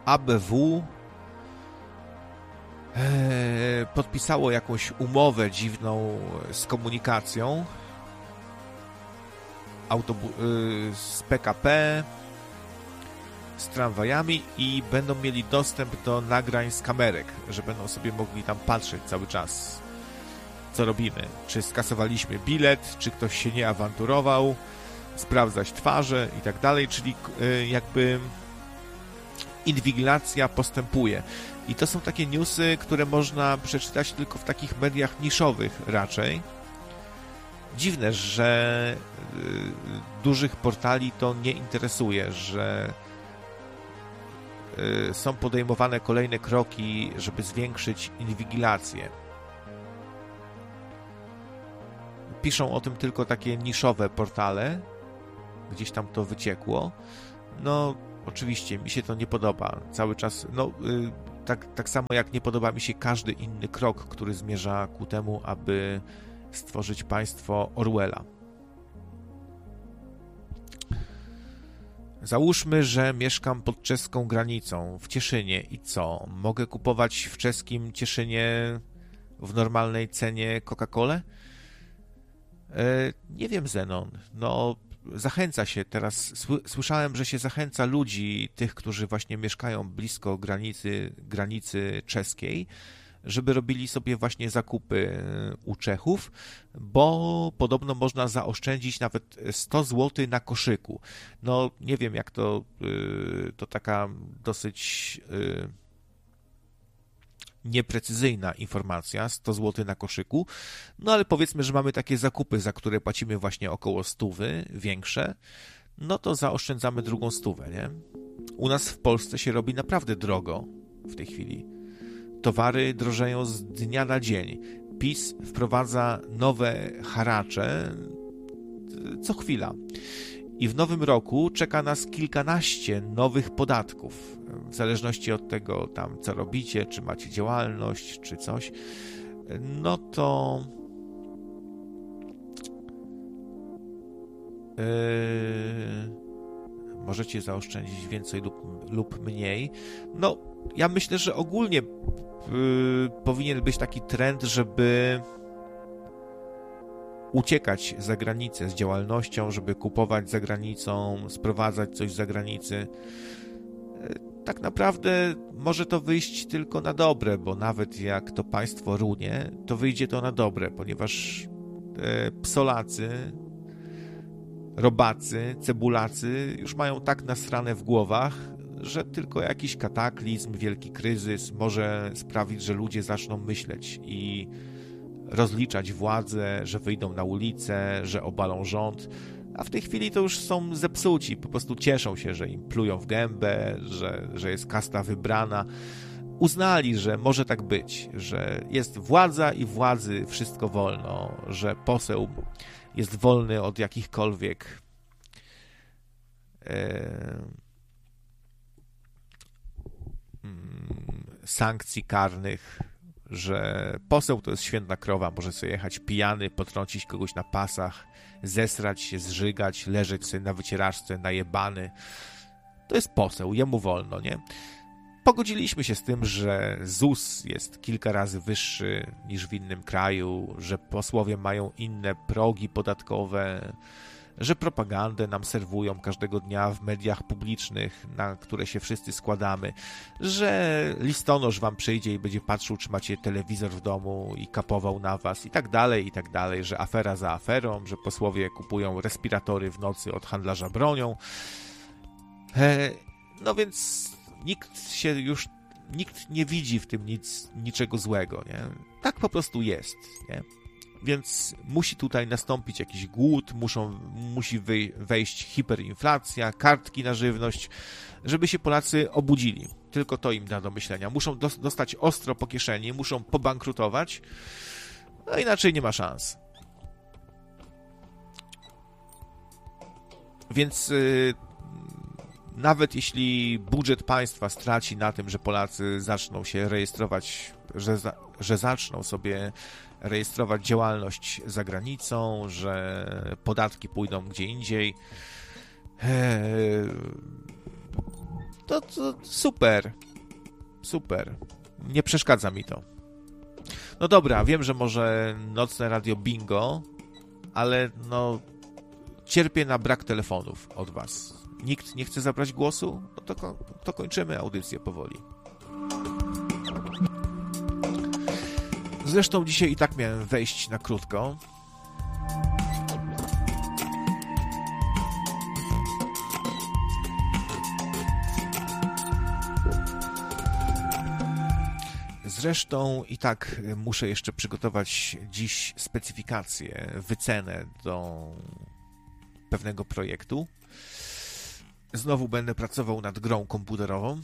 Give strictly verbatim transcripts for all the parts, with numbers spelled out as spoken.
A B W podpisało jakąś umowę dziwną z komunikacją autobu- z P K P, z tramwajami i będą mieli dostęp do nagrań z kamerek, że będą sobie mogli tam patrzeć cały czas, co robimy, czy skasowaliśmy bilet, czy ktoś się nie awanturował, sprawdzać twarze i tak dalej, czyli jakby inwigilacja postępuje. I to są takie newsy, które można przeczytać tylko w takich mediach niszowych raczej. Dziwne, że y, dużych portali to nie interesuje, że y, są podejmowane kolejne kroki, żeby zwiększyć inwigilację. Piszą o tym tylko takie niszowe portale, gdzieś tam to wyciekło. No, oczywiście mi się to nie podoba. Cały czas, no, y, tak, tak samo jak nie podoba mi się każdy inny krok, który zmierza ku temu, aby stworzyć państwo Orwella. Załóżmy, że mieszkam pod czeską granicą w Cieszynie i co? Mogę kupować w czeskim Cieszynie w normalnej cenie Coca-Colę? E, nie wiem, Zenon. No, zachęca się teraz, słyszałem, że się zachęca ludzi, tych, którzy właśnie mieszkają blisko granicy, granicy czeskiej, żeby robili sobie właśnie zakupy u Czechów, bo podobno można zaoszczędzić nawet sto złotych na koszyku. No, nie wiem, jak to, to taka dosyć nieprecyzyjna informacja, sto złotych na koszyku, no ale powiedzmy, że mamy takie zakupy, za które płacimy właśnie około stówy, większe, no to zaoszczędzamy drugą stówę, nie? U nas w Polsce się robi naprawdę drogo w tej chwili. Towary drożeją z dnia na dzień. PiS wprowadza nowe haracze co chwila. I w nowym roku czeka nas kilkanaście nowych podatków. W zależności od tego tam, co robicie, czy macie działalność, czy coś, no to yy, możecie zaoszczędzić więcej lub, lub mniej. No, ja myślę, że ogólnie yy, powinien być taki trend, żeby uciekać za granicę z działalnością, żeby kupować za granicą, sprowadzać coś z zagranicy. Tak naprawdę może to wyjść tylko na dobre, bo nawet jak to państwo runie, to wyjdzie to na dobre, ponieważ psolacy, robacy, cebulacy już mają tak nasrane w głowach, że tylko jakiś kataklizm, wielki kryzys może sprawić, że ludzie zaczną myśleć i rozliczać władzę, że wyjdą na ulicę, że obalą rząd, a w tej chwili to już są zepsuci, po prostu cieszą się, że im plują w gębę, że, że jest kasta wybrana. Uznali, że może tak być, że jest władza i władzy wszystko wolno, że poseł jest wolny od jakichkolwiek e, sankcji karnych, że poseł to jest święta krowa, może sobie jechać pijany, potrącić kogoś na pasach, zesrać się, zżygać, leżeć sobie na wycieraczce, najebany. To jest poseł, jemu wolno, nie? Pogodziliśmy się z tym, że Z U S jest kilka razy wyższy niż w innym kraju, że posłowie mają inne progi podatkowe, że propagandę nam serwują każdego dnia w mediach publicznych, na które się wszyscy składamy, że listonosz wam przyjdzie i będzie patrzył, czy macie telewizor w domu i kapował na was i tak dalej, i tak dalej, że afera za aferą, że posłowie kupują respiratory w nocy od handlarza bronią. E, no więc nikt się już, nikt nie widzi w tym nic, niczego złego, nie? Tak po prostu jest, nie? Więc musi tutaj nastąpić jakiś głód, muszą, musi wejść hiperinflacja, kartki na żywność, żeby się Polacy obudzili. Tylko to im da do myślenia. Muszą dostać ostro po kieszeni, muszą pobankrutować, no inaczej nie ma szans. Więc yy, nawet jeśli budżet państwa straci na tym, że Polacy zaczną się rejestrować, że, za, że zaczną sobie rejestrować działalność za granicą, że podatki pójdą gdzie indziej, to to, to super. Super. Nie przeszkadza mi to. No dobra, wiem, że może nocne radio bingo, ale no cierpię na brak telefonów od was. Nikt nie chce zabrać głosu? No to, to kończymy audycję powoli. Zresztą dzisiaj i tak miałem wejść na krótko. Zresztą i tak muszę jeszcze przygotować dziś specyfikację, wycenę do pewnego projektu. Znowu będę pracował nad grą komputerową,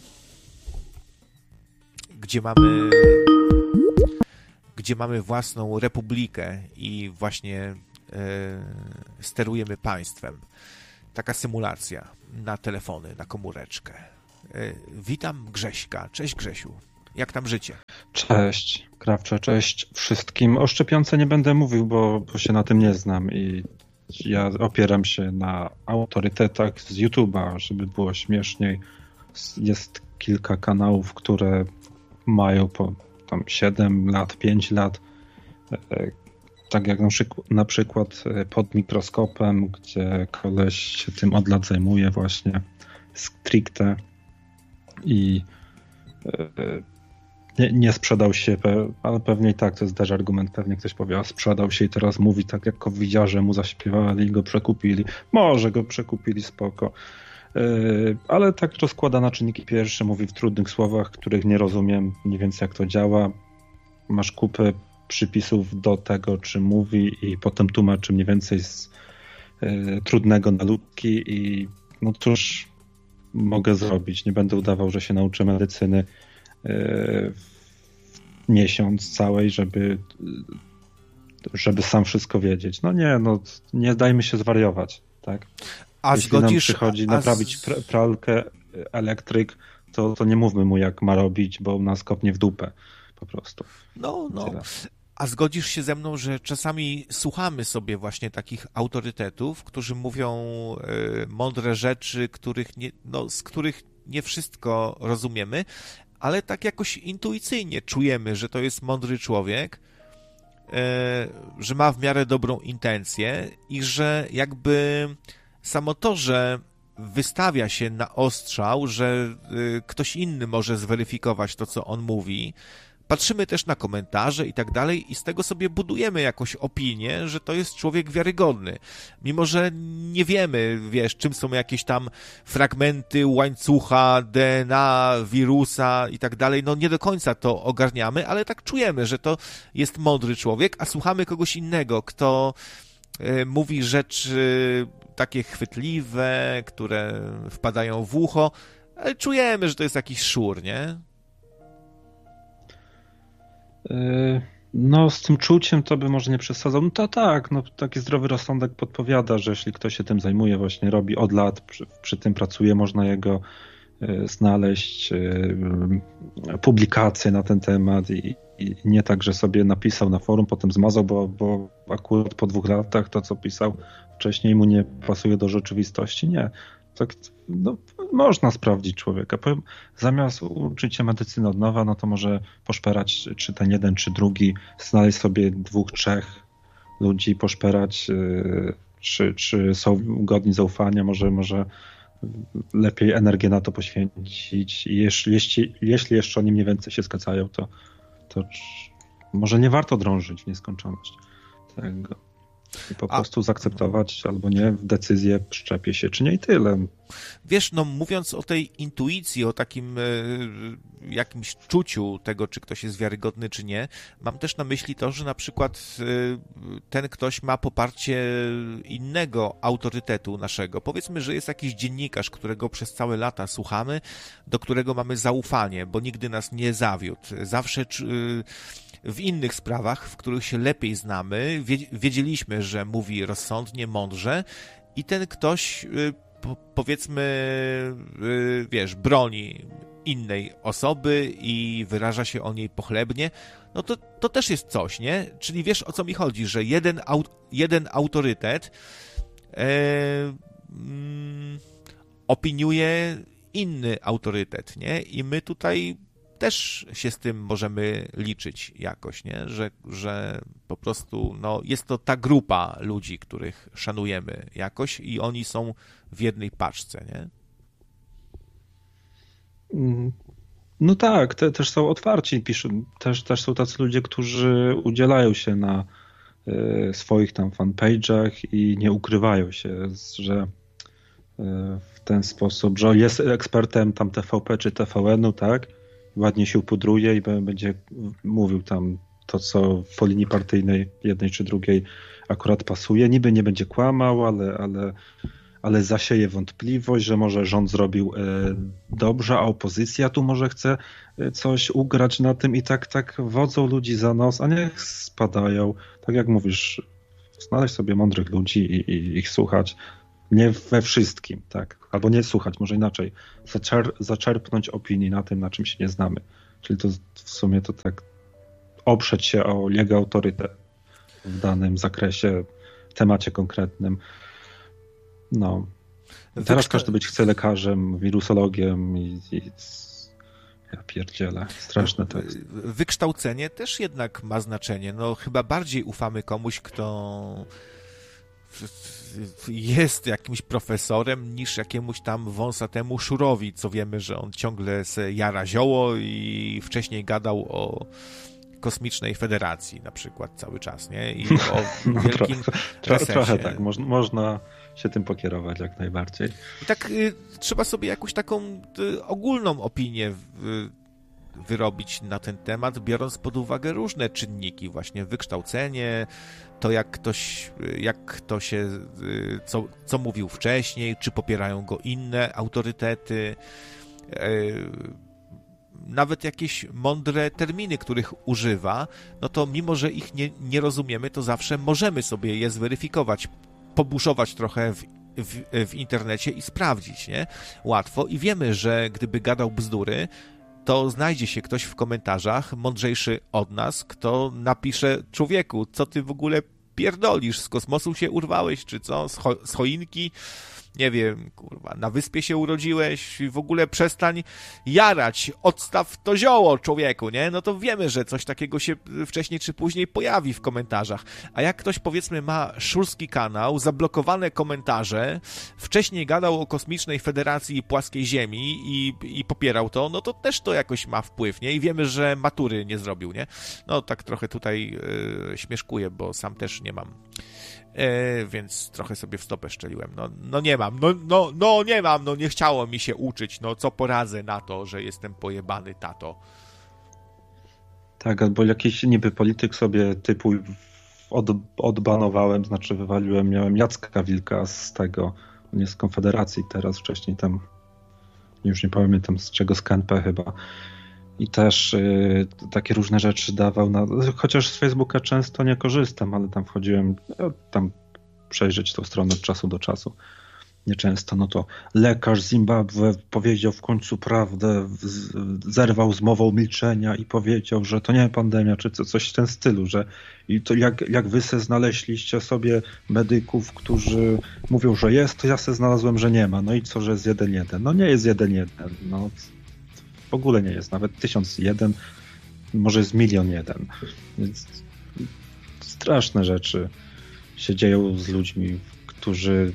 gdzie mamy, gdzie mamy własną republikę i właśnie e, sterujemy państwem. Taka symulacja na telefony, na komóreczkę. E, witam Grześka. Cześć Grzesiu. Jak tam życie? Cześć, Krawcze, cześć wszystkim. O szczepionce nie będę mówił, bo, bo się na tym nie znam i ja opieram się na autorytetach z YouTube'a, żeby było śmieszniej. Jest kilka kanałów, które mają po tam siedem lat, pięć lat, tak jak na przykład, na przykład Pod mikroskopem, gdzie koleś się tym od lat zajmuje właśnie stricte i Nie, nie sprzedał się, ale pewnie i tak, to jest też argument, pewnie ktoś powie, a sprzedał się i teraz mówi tak jak covidziarze mu zaśpiewali i go przekupili. Może go przekupili, spoko. Yy, ale tak rozkłada na czynniki pierwsze, mówi w trudnych słowach, których nie rozumiem, mniej więcej jak to działa. Masz kupę przypisów do tego, czym mówi i potem tłumaczy mniej więcej z yy, trudnego na ludzki i no cóż mogę zrobić. Nie będę udawał, że się nauczę medycyny w miesiąc całej, żeby, żeby sam wszystko wiedzieć. No nie, no nie dajmy się zwariować, tak? A Jeśli zgodzisz, nam przychodzi a naprawić pr- pralkę elektryk, to, to nie mówmy mu jak ma robić, bo nas kopnie w dupę po prostu. No, no. Tyle. A zgodzisz się ze mną, że czasami słuchamy sobie właśnie takich autorytetów, którzy mówią y, mądre rzeczy, których nie, no, z których nie wszystko rozumiemy, ale tak jakoś intuicyjnie czujemy, że to jest mądry człowiek, że ma w miarę dobrą intencję i że jakby samo to, że wystawia się na ostrzał, że ktoś inny może zweryfikować to, co on mówi. Patrzymy też na komentarze i tak dalej i z tego sobie budujemy jakąś opinię, że to jest człowiek wiarygodny. Mimo, że nie wiemy, wiesz, czym są jakieś tam fragmenty łańcucha, D N A, wirusa i tak dalej, no nie do końca to ogarniamy, ale tak czujemy, że to jest mądry człowiek, a słuchamy kogoś innego, kto y, mówi rzeczy takie chwytliwe, które wpadają w ucho, ale czujemy, że to jest jakiś szur, nie? No z tym czuciem to by może nie przesadzał. No to tak, no taki zdrowy rozsądek podpowiada, że jeśli ktoś się tym zajmuje, właśnie robi od lat, przy, przy tym pracuje, można jego y, znaleźć y, publikacje na ten temat i, i nie tak, że sobie napisał na forum, potem zmazał, bo, bo akurat po dwóch latach to, co pisał wcześniej mu nie pasuje do rzeczywistości. Nie. Tak, no, można sprawdzić człowieka. Powiem, zamiast uczyć się medycyny od nowa, no to może poszperać, czy ten jeden, czy drugi, znaleźć sobie dwóch, trzech ludzi, poszperać, yy, czy, czy są godni zaufania, może, może lepiej energię na to poświęcić. I jeśli, jeśli, jeśli jeszcze oni mniej więcej się zgadzają, to, to może nie warto drążyć w nieskończoność tego. I po A, prostu zaakceptować albo nie w decyzję, szczepię się czy nie i tyle. Wiesz, no mówiąc o tej intuicji, o takim e, jakimś czuciu tego, czy ktoś jest wiarygodny, czy nie, mam też na myśli to, że na przykład e, ten ktoś ma poparcie innego autorytetu naszego. Powiedzmy, że jest jakiś dziennikarz, którego przez całe lata słuchamy, do którego mamy zaufanie, bo nigdy nas nie zawiódł. Zawsze... Czy, w innych sprawach, w których się lepiej znamy, wiedzieliśmy, że mówi rozsądnie, mądrze i ten ktoś, powiedzmy, wiesz, broni innej osoby i wyraża się o niej pochlebnie, no to, to też jest coś, nie? Czyli wiesz, o co mi chodzi, że jeden, aut, jeden autorytet e, mm, opiniuje inny autorytet, nie? I my tutaj też się z tym możemy liczyć jakoś, nie? Że, że po prostu no, jest to ta grupa ludzi, których szanujemy jakoś i oni są w jednej paczce, nie? No tak, te, też są otwarci, piszą, też, też są tacy ludzie, którzy udzielają się na y, swoich tam fanpage'ach i nie ukrywają się, że y, w ten sposób, że jest ekspertem tam T V P czy T V N-u, tak? Ładnie się upudruje i będzie mówił tam to, co po linii partyjnej jednej czy drugiej akurat pasuje. Niby nie będzie kłamał, ale, ale, ale zasieje wątpliwość, że może rząd zrobił dobrze, a opozycja tu może chce coś ugrać na tym i tak, tak wodzą ludzi za nos, a niech spadają. Tak jak mówisz, znaleźć sobie mądrych ludzi i, i ich słuchać. Nie we wszystkim, tak. Albo nie słuchać, może inaczej. Zaczer- zaczerpnąć opinii na tym, na czym się nie znamy. Czyli to w sumie to tak oprzeć się o jego autorytet w danym zakresie, temacie konkretnym. No. Teraz każdy być chce lekarzem, wirusologiem i, i ja pierdzielę. Straszne to jest. Wykształcenie też jednak ma znaczenie. No chyba bardziej ufamy komuś, kto jest jakimś profesorem niż jakiemuś tam wąsatemu szurowi, co wiemy, że on ciągle se jara zioło i wcześniej gadał o kosmicznej federacji na przykład cały czas, nie? I o wielkim trochę, trochę tak, można, można się tym pokierować jak najbardziej. I tak y, trzeba sobie jakąś taką y, ogólną opinię y, wyrobić na ten temat, biorąc pod uwagę różne czynniki, właśnie wykształcenie, to jak ktoś, jak to się, co, co mówił wcześniej, czy popierają go inne autorytety, nawet jakieś mądre terminy, których używa, no to mimo, że ich nie, nie rozumiemy, to zawsze możemy sobie je zweryfikować, pobuszować trochę w, w, w internecie i sprawdzić, nie? Łatwo i wiemy, że gdyby gadał bzdury, to znajdzie się ktoś w komentarzach mądrzejszy od nas, kto napisze: człowieku, co ty w ogóle pierdolisz, z kosmosu się urwałeś, czy co, z, cho- z choinki, nie wiem, kurwa, na wyspie się urodziłeś i w ogóle przestań jarać, odstaw to zioło, człowieku, nie? No to wiemy, że coś takiego się wcześniej czy później pojawi w komentarzach. A jak ktoś, powiedzmy, ma szurski kanał, zablokowane komentarze, wcześniej gadał o kosmicznej federacji i płaskiej ziemi i, i popierał to, no to też to jakoś ma wpływ, nie? I wiemy, że matury nie zrobił, nie? No tak trochę tutaj yy, śmieszkuję, bo sam też nie mam. E, więc trochę sobie w stopę szczeliłem. No, no nie mam, no, no, no nie mam, no nie chciało mi się uczyć, no co poradzę na to, że jestem pojebany, tato. Tak, albo jakiś niby polityk sobie typu od, odbanowałem, znaczy wywaliłem, miałem Jacka Wilka z tego, on jest z Konfederacji teraz, wcześniej tam, już nie pamiętam z czego, z K N P chyba. I też y, takie różne rzeczy dawał, na, chociaż z Facebooka często nie korzystam, ale tam wchodziłem, no, tam przejrzeć tą stronę od czasu do czasu. Nieczęsto, no to lekarz Zimbabwe powiedział w końcu prawdę, z, zerwał z mową milczenia i powiedział, że to nie pandemia, czy co, coś w tym stylu, że i to jak, jak wy se znaleźliście sobie medyków, którzy mówią, że jest, to ja se znalazłem, że nie ma. No i co, że jest jeden jeden? No nie jest jeden jeden, no w ogóle nie jest, nawet tysiąc jeden, może jest milion jeden. Więc straszne rzeczy się dzieją z ludźmi, którzy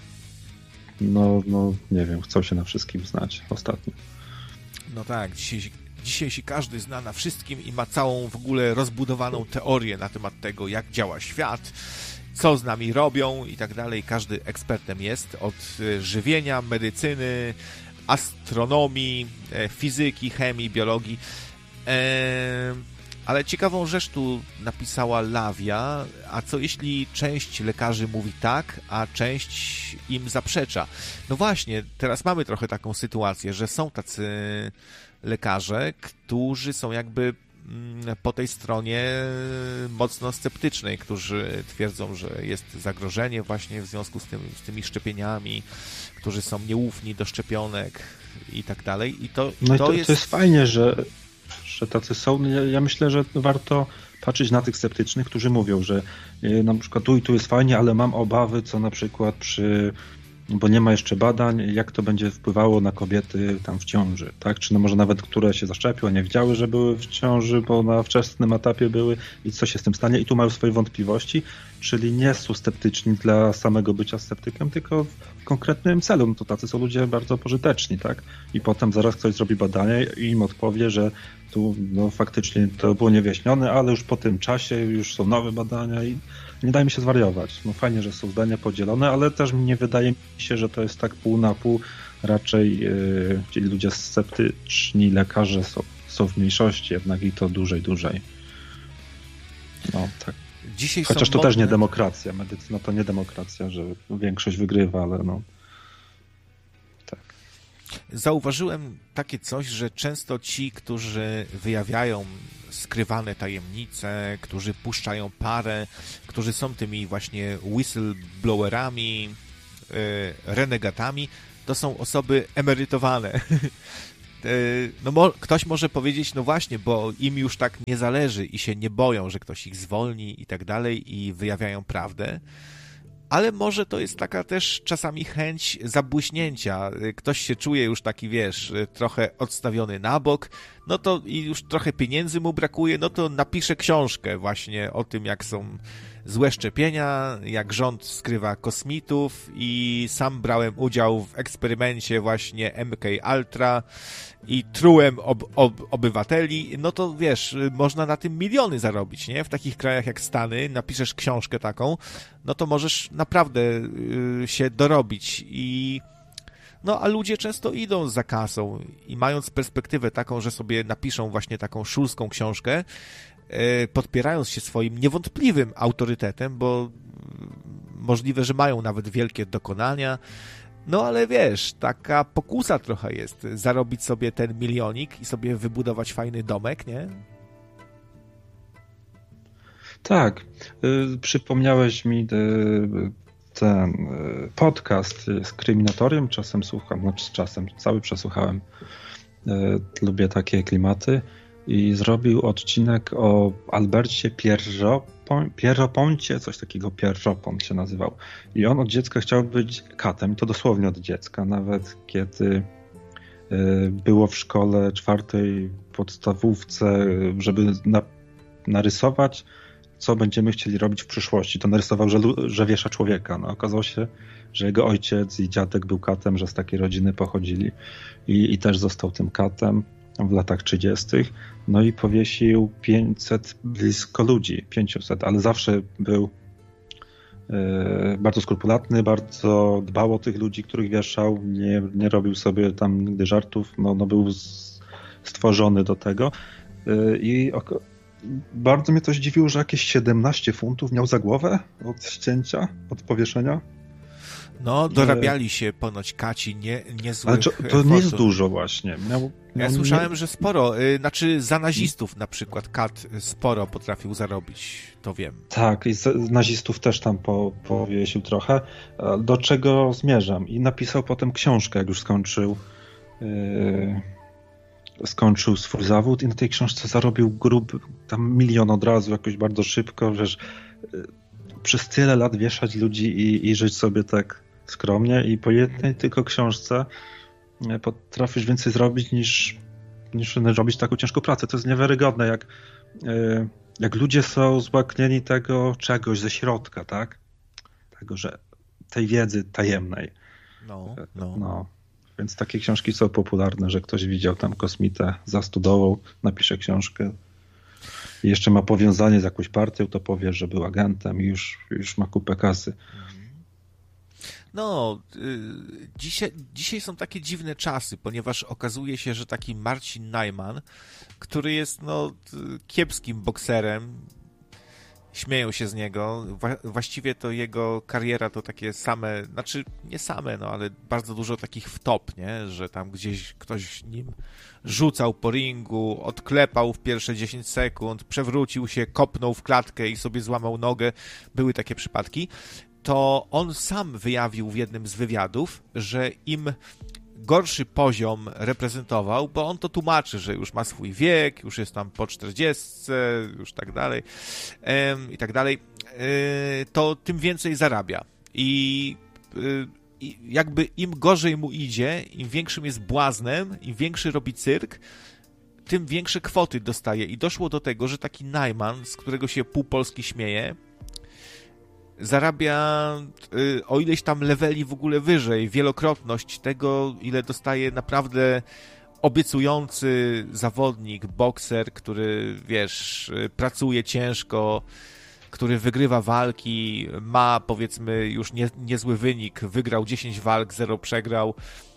no, no nie wiem, chcą się na wszystkim znać ostatnio. No tak, dzisiaj, dzisiaj się każdy zna na wszystkim i ma całą w ogóle rozbudowaną teorię na temat tego, jak działa świat, co z nami robią i tak dalej. Każdy ekspertem jest, od żywienia, medycyny, astronomii, fizyki, chemii, biologii. Eee, ale ciekawą rzecz tu napisała Lawia, a co jeśli część lekarzy mówi tak, a część im zaprzecza? No właśnie, teraz mamy trochę taką sytuację, że są tacy lekarze, którzy są jakby po tej stronie mocno sceptycznej, którzy twierdzą, że jest zagrożenie właśnie w związku z, tym, z tymi szczepieniami, którzy są nieufni do szczepionek i tak dalej. I to, no to, i to, jest... to jest fajnie, że, że tacy są. Ja, ja myślę, że warto patrzeć na tych sceptycznych, którzy mówią, że na przykład tu i tu jest fajnie, ale mam obawy, co na przykład przy bo nie ma jeszcze badań, jak to będzie wpływało na kobiety tam w ciąży, tak? Czy no może nawet, które się zaszczepiły, nie wiedziały, że były w ciąży, bo na wczesnym etapie były i co się z tym stanie i tu mają swoje wątpliwości, czyli nie są sceptyczni dla samego bycia sceptykiem, tylko w konkretnym celu. No to tacy są ludzie bardzo pożyteczni, tak? I potem zaraz ktoś zrobi badanie i im odpowie, że tu no faktycznie to było niewyjaśnione, ale już po tym czasie już są nowe badania i nie daj mi się zwariować. No fajnie, że są zdania podzielone, ale też nie wydaje mi się, że to jest tak pół na pół. Raczej yy, ci ludzie sceptyczni, lekarze są, są w mniejszości jednak i to dłużej, dłużej. No tak. Dzisiaj Chociaż są to modne... też nie demokracja. Medycyna to nie demokracja, że większość wygrywa, ale no tak. Zauważyłem takie coś, że często ci, którzy wyjawiają skrywane tajemnice, którzy puszczają parę, którzy są tymi właśnie whistleblowerami, yy, renegatami, to są osoby emerytowane. No mo- ktoś może powiedzieć, no właśnie, bo im już tak nie zależy i się nie boją, że ktoś ich zwolni i tak dalej i wyjawiają prawdę. Ale może to jest taka też czasami chęć zabłyśnięcia. Ktoś się czuje już taki, wiesz, trochę odstawiony na bok, no to i już trochę pieniędzy mu brakuje, no to napisze książkę właśnie o tym, jak są złe szczepienia, jak rząd skrywa kosmitów i sam brałem udział w eksperymencie właśnie M K Ultra i trułem ob, ob, obywateli, no to wiesz, można na tym miliony zarobić, nie? W takich krajach jak Stany, napiszesz książkę taką, no to możesz naprawdę y, się dorobić i no, a ludzie często idą za kasą i mając perspektywę taką, że sobie napiszą właśnie taką szulską książkę, y, podpierając się swoim niewątpliwym autorytetem, bo możliwe, że mają nawet wielkie dokonania, no ale wiesz, taka pokusa trochę jest, zarobić sobie ten milionik i sobie wybudować fajny domek, nie? Tak. Y, przypomniałeś mi y, ten y, podcast z Kryminatorium, czasem słucham, znaczy czasem, cały przesłuchałem. Y, lubię takie klimaty i zrobił odcinek o Albercie Pierropon, Pierroponcie, coś takiego, Pierropont się nazywał. I on od dziecka chciał być katem, to dosłownie od dziecka, nawet kiedy y, było w szkole czwartej podstawówce, żeby na, narysować, co będziemy chcieli robić w przyszłości. To narysował, że, że wiesza człowieka. No, okazało się, że jego ojciec i dziadek był katem, że z takiej rodziny pochodzili i, i też został tym katem w latach trzydziestych. No i powiesił pięćset blisko ludzi, pięćset, ale zawsze był e, bardzo skrupulatny, bardzo dbał o tych ludzi, których wieszał, nie, nie robił sobie tam nigdy żartów, no, no był z, stworzony do tego e, i ok- bardzo mnie to zdziwiło, że jakieś siedemnaście funtów miał za głowę od ścięcia, od powieszenia. No, dorabiali się ponoć kaci nie, niezłych Ale to, to nie jest dużo właśnie. Miał, ja no, słyszałem, nie... że sporo. Y, znaczy za nazistów na przykład kat sporo potrafił zarobić, to wiem. Tak, i z nazistów też tam po, powiesił trochę. Do czego zmierzam? I napisał potem książkę, jak już skończył yy, skończył swój zawód i na tej książce zarobił grub, tam milion od razu, jakoś bardzo szybko, wiesz, yy, przez tyle lat wieszać ludzi i, i żyć sobie tak skromnie i po jednej tylko książce potrafisz więcej zrobić niż, niż robić taką ciężką pracę. To jest niewiarygodne, jak, jak ludzie są złaknieni tego czegoś ze środka, tak? Tego, że tej wiedzy tajemnej. No, no. no. Więc takie książki są popularne, że ktoś widział tam kosmitę za stodołą, napisze książkę i jeszcze ma powiązanie z jakąś partią, to powie, że był agentem i już, już ma kupę kasy. No, y, dzisiaj, dzisiaj są takie dziwne czasy, ponieważ okazuje się, że taki Marcin Najman, który jest no kiepskim bokserem, śmieją się z niego, Wła- właściwie to jego kariera to takie same, znaczy nie same, no ale bardzo dużo takich wtop, nie, że tam gdzieś ktoś nim rzucał po ringu, odklepał w pierwsze dziesięć sekund, przewrócił się, kopnął w klatkę i sobie złamał nogę, były takie przypadki. To on sam wyjawił w jednym z wywiadów, że im gorszy poziom reprezentował, bo on to tłumaczy, że już ma swój wiek, już jest tam po czterdziestce, już tak dalej i tak dalej, to tym więcej zarabia. I jakby im gorzej mu idzie, im większym jest błaznem, im większy robi cyrk, tym większe kwoty dostaje. I doszło do tego, że taki Najman, z którego się pół Polski śmieje, zarabia y, o ileś tam leveli w ogóle wyżej, wielokrotność tego, ile dostaje naprawdę obiecujący zawodnik, bokser, który, wiesz, pracuje ciężko, który wygrywa walki, ma, powiedzmy, już nie, niezły wynik, wygrał dziesięć walk, zero przegrał,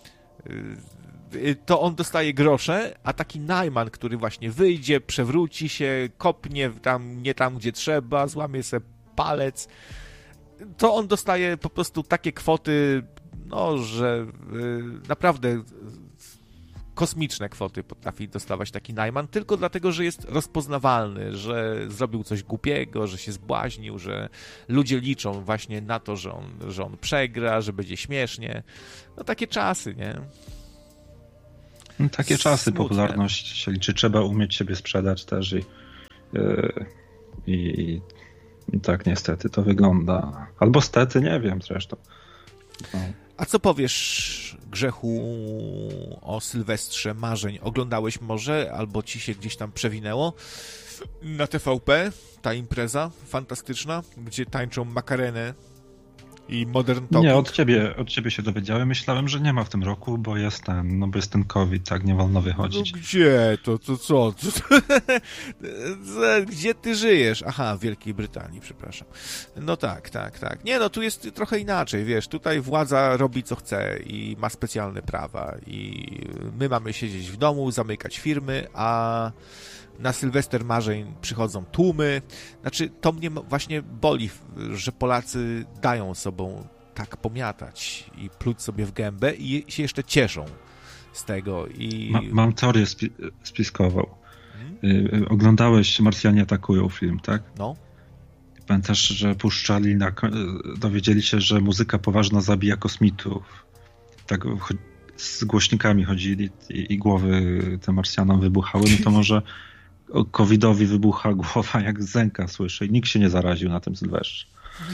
to on dostaje grosze, a taki Najman, który właśnie wyjdzie, przewróci się, kopnie tam, nie tam, gdzie trzeba, złamie sobie palec, to on dostaje po prostu takie kwoty, no, że naprawdę kosmiczne kwoty potrafi dostawać taki Najman, tylko dlatego, że jest rozpoznawalny, że zrobił coś głupiego, że się zbłaźnił, że ludzie liczą właśnie na to, że on, że on przegra, że będzie śmiesznie. No takie czasy, nie? No, takie czasy, Smutne. Popularność się liczy, trzeba umieć siebie sprzedać też i, yy, i, i tak niestety to wygląda. Albo stety, nie wiem zresztą. No. A co powiesz, Grzechu, o Sylwestrze Marzeń? Oglądałeś może, albo ci się gdzieś tam przewinęło na T V P, ta impreza fantastyczna, gdzie tańczą Makarenę i Modern Talking? Nie, od ciebie, od ciebie się dowiedziałem. Myślałem, że nie ma w tym roku, bo jest ten, no bo jest ten COVID, tak, nie wolno wychodzić. No gdzie? To, to co? To, to, gdzie ty żyjesz? Aha, w Wielkiej Brytanii, przepraszam. No tak, tak, tak. Nie, no tu jest trochę inaczej, wiesz, tutaj władza robi co chce i ma specjalne prawa i my mamy siedzieć w domu, zamykać firmy, a na Sylwester Marzeń przychodzą tłumy. Znaczy, to mnie właśnie boli, że Polacy dają sobą tak pomiatać i pluć sobie w gębę i się jeszcze cieszą z tego. I... Ma, mam teorię spi- spiskową. Hmm? Y- oglądałeś Marsjanie atakują film, tak? No. Pamiętasz, że puszczali, na, dowiedzieli się, że muzyka poważna zabija kosmitów. Tak z głośnikami chodzili i, i głowy tym Marsjanom wybuchały, no to może covidowi wybucha głowa jak zęka słyszy i nikt się nie zaraził na tym Sylwestrze.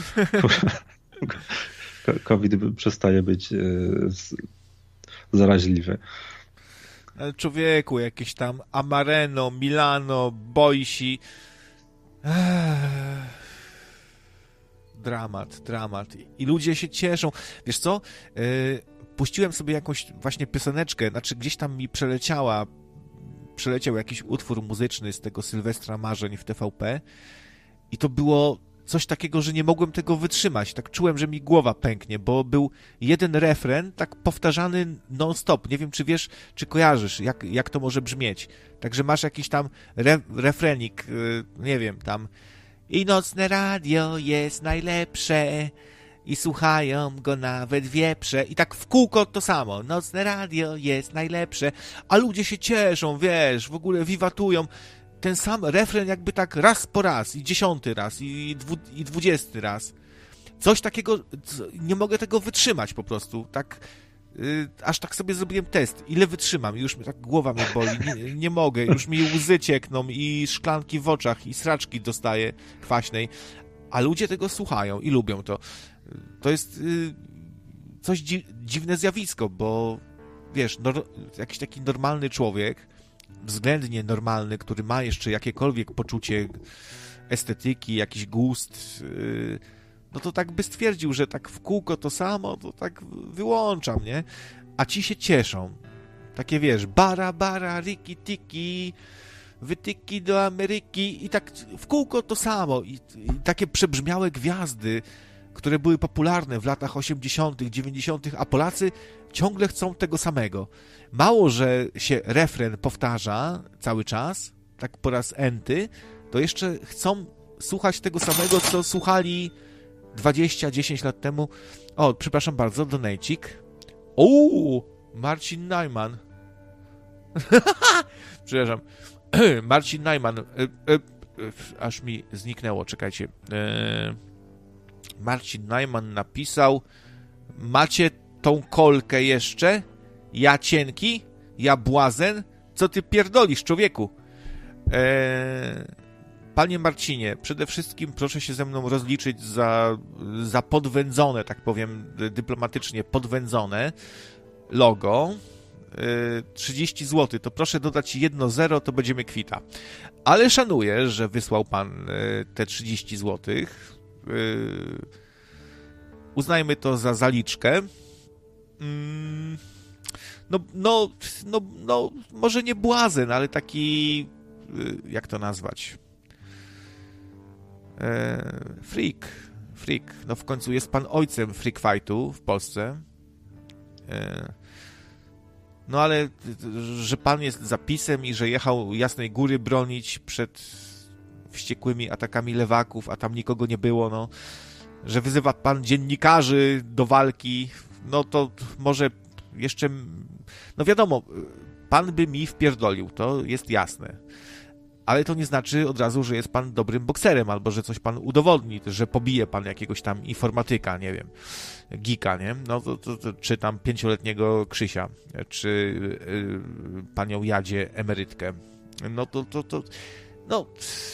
COVID przestaje być zaraźliwy. Ale człowieku, jakieś tam Amareno, Milano, Boisi. Dramat, dramat. I ludzie się cieszą. Wiesz co? Puściłem sobie jakąś właśnie pioseneczkę, znaczy gdzieś tam mi przeleciała przeleciał jakiś utwór muzyczny z tego Sylwestra Marzeń w T V P i to było coś takiego, że nie mogłem tego wytrzymać. Tak czułem, że mi głowa pęknie, bo był jeden refren tak powtarzany non-stop. Nie wiem, czy wiesz, czy kojarzysz, jak, jak to może brzmieć. Także masz jakiś tam re, refrenik, yy, nie wiem, tam i nocne radio jest najlepsze i słuchają go nawet wieprze. I tak w kółko to samo. Nocne radio jest najlepsze. A ludzie się cieszą, wiesz, w ogóle wiwatują. Ten sam refren jakby tak raz po raz, i dziesiąty raz, i, dwu, i dwudziesty raz. Coś takiego, nie mogę tego wytrzymać po prostu. Tak, yy, aż tak sobie zrobiłem test. Ile wytrzymam? Już mi tak głowa mnie boli. Nie, nie mogę. Już mi łzy ciekną i szklanki w oczach i sraczki dostaję kwaśnej. A ludzie tego słuchają i lubią to. To jest y, coś dzi- dziwne zjawisko, bo wiesz, nor- jakiś taki normalny człowiek, względnie normalny, który ma jeszcze jakiekolwiek poczucie estetyki, jakiś gust, y, no to tak by stwierdził, że tak w kółko to samo, to tak wyłączam, nie? A ci się cieszą. Takie wiesz, bara, bara, riki, tiki, wytyki do Ameryki i tak w kółko to samo. I, i takie przebrzmiałe gwiazdy, które były popularne w latach osiemdziesiątych, dziewięćdziesiątych, a Polacy ciągle chcą tego samego. Mało, że się refren powtarza cały czas, tak po raz enty, to jeszcze chcą słuchać tego samego, co słuchali dwadzieścia, dziesięć lat temu. O, przepraszam bardzo, donejcik. Uuu, Marcin Najman. Przepraszam. Marcin Najman. E, e, e, aż mi zniknęło, czekajcie. E, Marcin Najman napisał: macie tą kolkę jeszcze? Ja cienki? Ja błazen? Co ty pierdolisz, człowieku? Eee, Panie Marcinie, przede wszystkim proszę się ze mną rozliczyć za, za podwędzone, tak powiem dyplomatycznie, podwędzone logo. trzydzieści złotych, to proszę dodać jedno zero, to będziemy kwita. Ale szanuję, że wysłał pan te trzydzieści złotych. Uznajmy to za zaliczkę. No, no, no, no, może nie błazen, ale taki, jak to nazwać? Freak. Freak. No w końcu jest pan ojcem freak fightu w Polsce. No ale, że pan jest zapisem i że jechał Jasnej Góry bronić przed wściekłymi atakami lewaków, a tam nikogo nie było, no, że wyzywa pan dziennikarzy do walki, no to może jeszcze, no wiadomo, pan by mi wpierdolił, to jest jasne. Ale to nie znaczy od razu, że jest pan dobrym bokserem, albo że coś pan udowodni, że pobije pan jakiegoś tam informatyka, nie wiem, geeka, nie? No to, to, to czy tam pięcioletniego Krzysia, czy y, panią Jadzie emerytkę. No to, to, to, no...